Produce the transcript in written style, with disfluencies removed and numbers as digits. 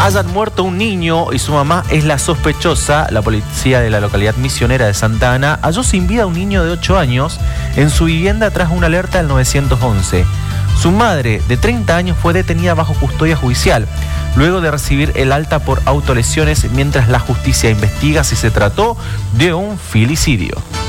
Hayan muerto un niño y su mamá es la sospechosa. La policía de la localidad misionera de Santa Ana halló sin vida a un niño de 8 años en su vivienda tras una alerta del 911. Su madre, de 30 años, fue detenida bajo custodia judicial, luego de recibir el alta por autolesiones, mientras la justicia investiga si se trató de un filicidio.